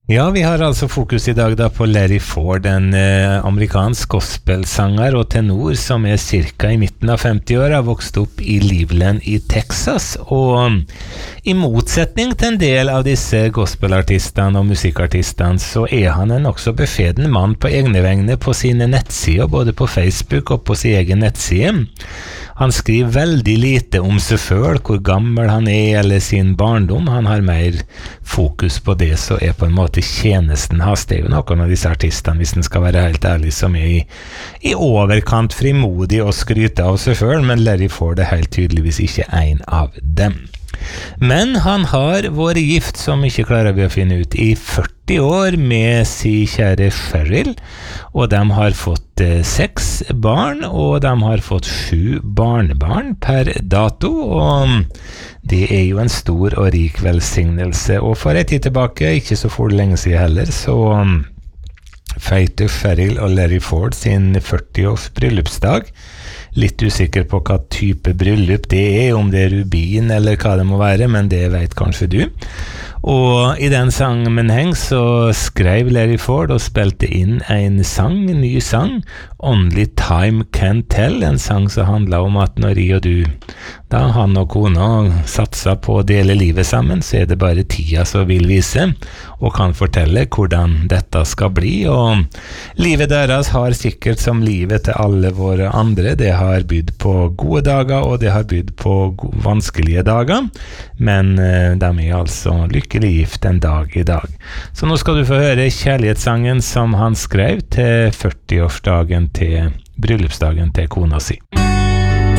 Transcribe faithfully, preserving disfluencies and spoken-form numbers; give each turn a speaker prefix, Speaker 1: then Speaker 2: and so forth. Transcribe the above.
Speaker 1: Ja, vi har altså fokus i dag da på Larry Ford, en eh, amerikansk gospelsanger og tenor som er cirka i midten av femti-år, har vokst opp i Cleveland i Texas, og i motsetning til en del av disse gospelartistene og musikkartistene, så er han en også befeden mann på egne vegne på sine nettsider, både på Facebook og på sin egen nettside. Han skriver veldig lite om seg selv, hvor gammel han er eller sin barndom. Han har mer fokus på det som er på en måte tjenesten hans. Det er jo noen av disse artistene, hvis den skal være helt ærlig, som er i, i overkant frimodig og skryter av seg selv, men Larry Ford er helt tydeligvis ikke en av dem. Men han har vært gift, som ikke klarer vi å finne ut, i førti år med sin kjære Cheryl, og de har fått eh, seks barn, og de har fått sju barnebarn per dato, og det er jo en stor og rik velsignelse. Og for en tid tilbake, ikke så for lenge siden heller, så feirte Cheryl og Larry Ford sin førti-års bryllupsdag. Litt usikker på hva type bryllup det er, om det er rubin eller hva det må være, men det vet kanskje du. Og i den sammenheng så skrev Larry Ford og spilte inn en sang, en ny sang, Only Time Can Tell, en sang som handler om at når jeg og du, da han og kona satser på å dele livet sammen, så er det bare tida som vil vise, og kan fortelle hvordan dette skal bli, og livet deres har sikkert som livet til alle våre andre, det har bydd på gode dager, og det har bydd på vanskelige dager, men uh, de er altså lykkelig gift en dag i dag. Så nå skal du få høre kjærlighetssangen som han skrev til førti-årsdagen til bryllupsdagen til kona si.